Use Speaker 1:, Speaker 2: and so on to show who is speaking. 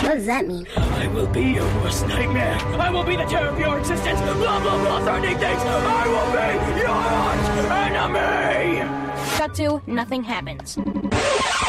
Speaker 1: What does that mean?
Speaker 2: I will be your worst nightmare. I will be the terror of your existence. Blah, blah, blah, threatening things. I will be your arch enemy.
Speaker 3: Cut to, nothing happens.